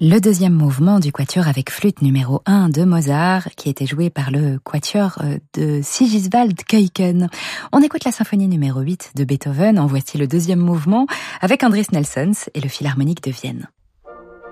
Le deuxième mouvement du quatuor avec flûte numéro 1 de Mozart, qui était joué par le quatuor de Sigiswald Keuken. On écoute la symphonie numéro 8 de Beethoven, en voici le deuxième mouvement, avec Andris Nelsons et le Philharmonique de Vienne.